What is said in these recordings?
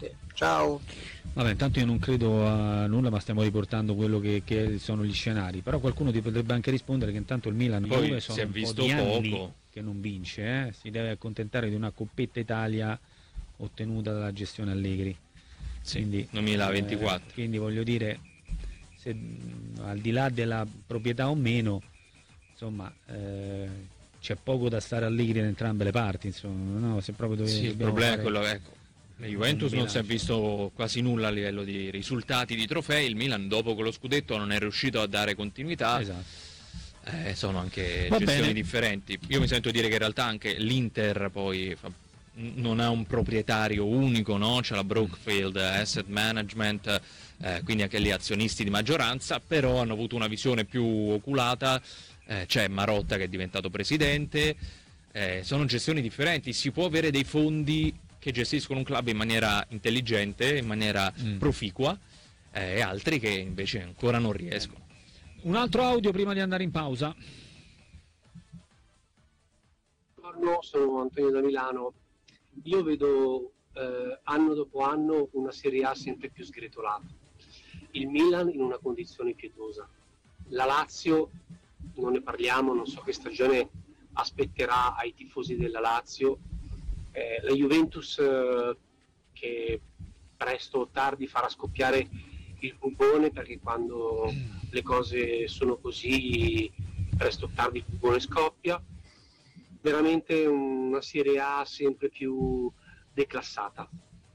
niente. Ciao. Vabbè, intanto io non credo a nulla, ma stiamo riportando quello che sono gli scenari. Però qualcuno ti potrebbe anche rispondere che intanto il Milan poi sono si è un visto po' di anni poco che non vince, si deve accontentare di una Coppetta Italia ottenuta dalla gestione Allegri. sì, Quindi, 2024. quindi voglio dire, se, al di là della proprietà o meno, insomma, c'è poco da stare Allegri da entrambe le parti, insomma, no? Se proprio Sì, il dobbiamo problema è fare quello, ecco, la Juventus non si è visto quasi nulla a livello di risultati, di trofei, il Milan dopo quello scudetto non è riuscito a dare continuità. Esatto. Sono anche Va gestioni bene. differenti. Io mi sento dire che in realtà anche l'Inter poi non ha un proprietario unico, no? C'è la Brookfield Asset Management, quindi anche lì azionisti di maggioranza, però hanno avuto una visione più oculata, c'è Marotta che è diventato presidente, sono gestioni differenti, si può avere dei fondi che gestiscono un club in maniera intelligente, in maniera proficua, e altri che invece ancora non riescono. Un altro audio prima di andare in pausa. Buongiorno, sono Antonio da Milano. Io vedo anno dopo anno una Serie A sempre più sgretolata. Il Milan in una condizione pietosa. La Lazio, non ne parliamo, non so che stagione aspetterà ai tifosi della Lazio. La Juventus che presto o tardi farà scoppiare il bubone, perché quando le cose sono così presto o tardi il bubone scoppia. Veramente una Serie A sempre più declassata.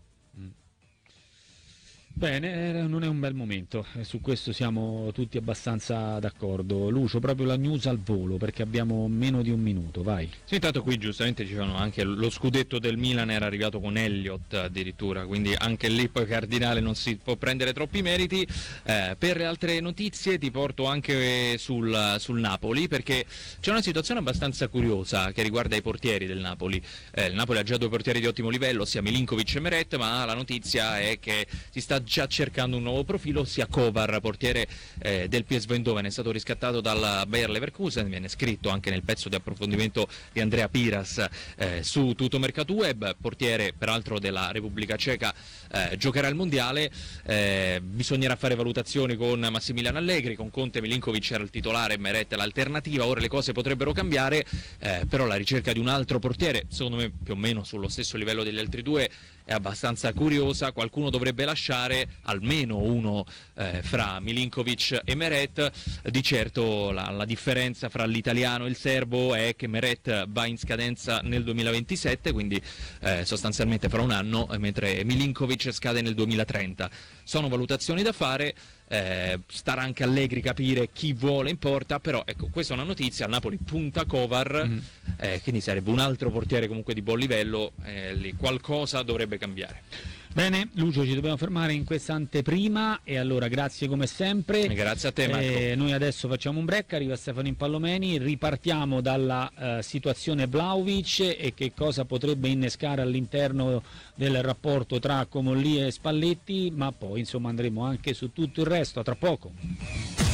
Bene, non è un bel momento, su questo siamo tutti abbastanza d'accordo. Lucio, proprio la news al volo, perché abbiamo meno di un minuto, vai. Sì, intanto qui giustamente dicevano anche lo scudetto del Milan era arrivato con Elliott addirittura, quindi anche lì poi Cardinale non si può prendere troppi meriti. Per le altre notizie ti porto anche sul Napoli, perché c'è una situazione abbastanza curiosa che riguarda i portieri del Napoli. Il Napoli ha già 2 portieri di ottimo livello, sia Milinkovic e Meret, ma la notizia è che si sta già cercando un nuovo profilo, sia Kovar, portiere del PSV Eindhoven, è stato riscattato dal Bayer Leverkusen, viene scritto anche nel pezzo di approfondimento di Andrea Piras su Tutto Mercato Web, portiere peraltro della Repubblica Ceca, giocherà il mondiale, bisognerà fare valutazioni con Massimiliano Allegri, con Conte Milinkovic era il titolare, Meret l'alternativa, ora le cose potrebbero cambiare, però la ricerca di un altro portiere, secondo me più o meno sullo stesso livello degli altri due, è abbastanza curiosa, qualcuno dovrebbe lasciare, almeno uno fra Milinkovic e Meret. Di certo la differenza fra l'italiano e il serbo è che Meret va in scadenza nel 2027, quindi sostanzialmente fra un anno, mentre Milinkovic scade nel 2030. Sono valutazioni da fare, starà anche Allegri capire chi vuole in porta, però ecco, questa è una notizia, al Napoli punta Kovar, quindi sarebbe un altro portiere comunque di buon livello, lì qualcosa dovrebbe cambiare. Bene, Lucio, ci dobbiamo fermare in questa anteprima e allora grazie come sempre. Grazie a te, Marco. Noi adesso facciamo un break, arriva Stefano Impallomeni, ripartiamo dalla situazione Vlahovic e che cosa potrebbe innescare all'interno del rapporto tra Comolli e Spalletti, ma poi insomma andremo anche su tutto il resto, a tra poco.